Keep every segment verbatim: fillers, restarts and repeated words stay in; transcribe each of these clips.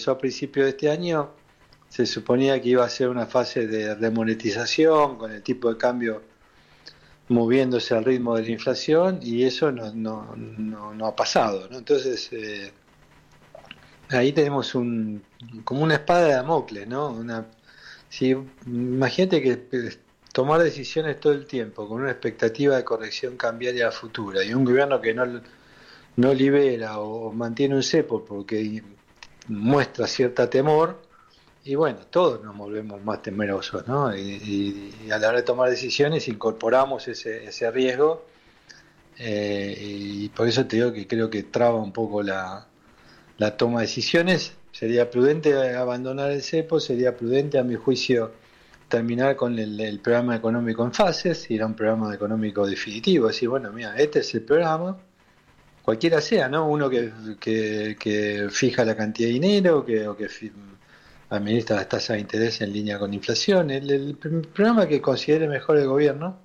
empezó a principios de este año, se suponía que iba a ser una fase de remonetización con el tipo de cambio moviéndose al ritmo de la inflación, y eso no, no, no, no ha pasado, ¿no? Entonces, eh, ahí tenemos un como una espada de Damocles, ¿no? Una, si, imagínate que eh, tomar decisiones todo el tiempo con una expectativa de corrección cambiaria futura y un gobierno que no, no libera o mantiene un cepo porque muestra cierta temor, y bueno, todos nos volvemos más temerosos, ¿no? Y, y, y a la hora de tomar decisiones incorporamos ese, ese riesgo, eh, y por eso te digo que creo que traba un poco la, la toma de decisiones. Sería prudente abandonar el cepo, sería prudente a mi juicio terminar con el, el programa económico en fases, ir a un programa económico definitivo, decir, bueno, mira, este es el programa, cualquiera sea, ¿no? Uno que, que, que fija la cantidad de dinero, que, o que administra las tasas de interés en línea con inflación, el, el programa que considere mejor el gobierno,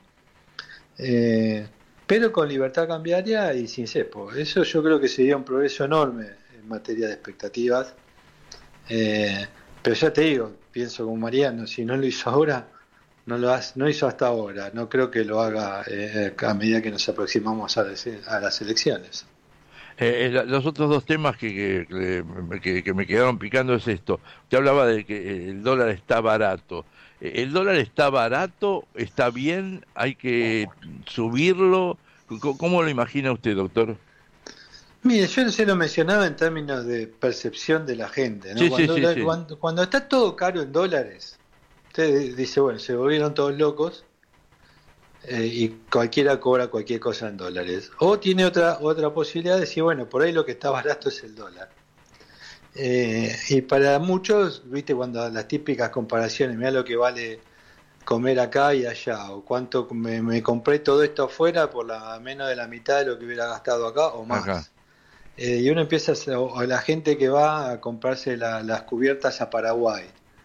eh, pero con libertad cambiaria y sin cepo. Eso yo creo que sería un progreso enorme en materia de expectativas, eh, pero ya te digo, pienso como Mariano, si no lo hizo ahora, no lo hace, no hizo hasta ahora, no creo que lo haga eh, a medida que nos aproximamos a las, a las elecciones. Eh, eh, los otros dos temas que, que, que, que me quedaron picando es esto. Usted hablaba de que el dólar está barato. ¿El dólar está barato? ¿Está bien? ¿Hay que subirlo? ¿Cómo lo imagina usted, doctor? Mire, yo se lo mencionaba en términos de percepción de la gente, ¿no? Sí, sí, Cuando, sí, sí. cuando, cuando está todo caro en dólares, usted dice, bueno, se volvieron todos locos, eh, y cualquiera cobra cualquier cosa en dólares. O tiene otra otra posibilidad de decir, bueno, por ahí lo que está barato es el dólar. Eh, y para muchos, viste, cuando las típicas comparaciones, mira lo que vale comer acá y allá, o cuánto me, me compré todo esto afuera por la menos de la mitad de lo que hubiera gastado acá o Acá. más. Eh, y uno empieza a, a la gente que va a comprarse la, las cubiertas a Paraguay,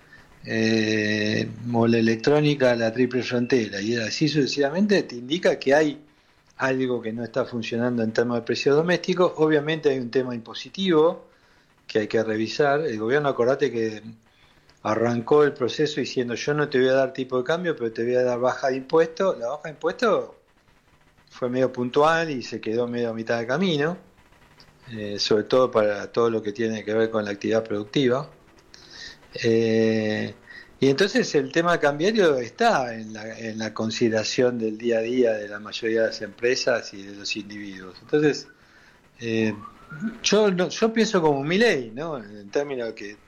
eh, o la electrónica a la Triple Frontera, y así sucesivamente, te indica que hay algo que no está funcionando en términos de precios domésticos. Obviamente hay un tema impositivo que hay que revisar. El gobierno, acordate que arrancó el proceso diciendo, yo no te voy a dar tipo de cambio, pero te voy a dar baja de impuestos. La baja de impuestos fue medio puntual y se quedó medio a mitad de camino, eh, sobre todo para todo lo que tiene que ver con la actividad productiva. Eh, y entonces el tema cambiario está en la, en la consideración del día a día de la mayoría de las empresas y de los individuos. Entonces, eh, yo no, yo pienso como Milei, ¿no? En términos de que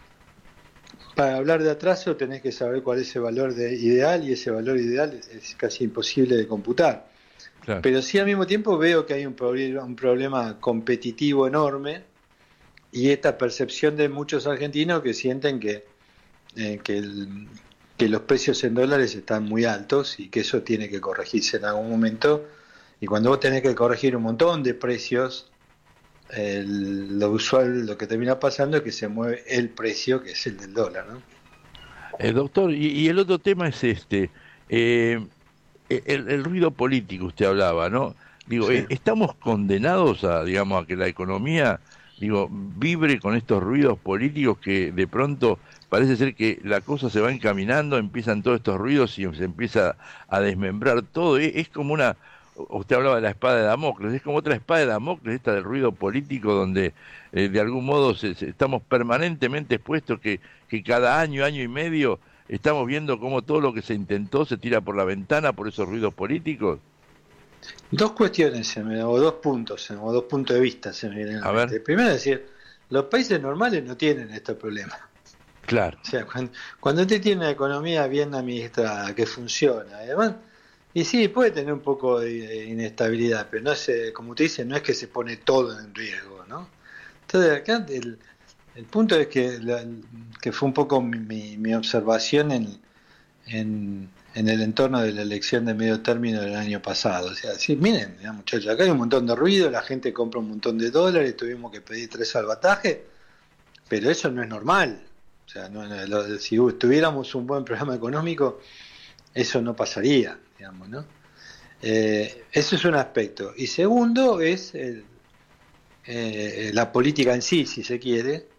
para hablar de atraso tenés que saber cuál es el valor de ideal, y ese valor ideal es, es casi imposible de computar. Claro. Pero sí, al mismo tiempo veo que hay un, problema, un problema competitivo enorme, y esta percepción de muchos argentinos que sienten que, eh, que, el, que los precios en dólares están muy altos y que eso tiene que corregirse en algún momento. Y cuando vos tenés que corregir un montón de precios, el, lo usual, lo que termina pasando es que se mueve el precio, que es el del dólar, ¿no? Eh, doctor, y, y el otro tema es este, eh, el, el ruido político, usted hablaba, ¿no? Digo, Sí. eh, estamos condenados a, digamos, a que la economía, digo, vibre con estos ruidos políticos que de pronto parece ser que la cosa se va encaminando, empiezan todos estos ruidos y se empieza a desmembrar todo. Es, es como una, usted hablaba de la espada de Damocles, es como otra espada de Damocles, esta del ruido político, donde eh, de algún modo se, se, estamos permanentemente expuestos, que, que cada año, año y medio, estamos viendo cómo todo lo que se intentó se tira por la ventana por esos ruidos políticos. Dos cuestiones, o dos puntos, o dos puntos de vista se me vienen a la A ver, mente. Primero, es decir, los países normales no tienen este problema. claro. O sea, cuando, cuando usted tiene una economía bien administrada, que funciona, además, y sí, puede tener un poco de inestabilidad, pero no es, como usted dice, no es que se pone todo en riesgo, ¿no? Entonces, acá el, el punto es que, la, que fue un poco mi, mi, mi observación en, en, en el entorno de la elección de medio término del año pasado. O sea, sí, miren, ya, muchachos, acá hay un montón de ruido, la gente compra un montón de dólares, tuvimos que pedir tres salvatajes, pero eso no es normal. O sea, no, no, lo, si tuviéramos un buen programa económico, eso no pasaría, digamos, ¿no? Eh, eso es un aspecto. Y segundo es el, eh, la política en sí, si se quiere,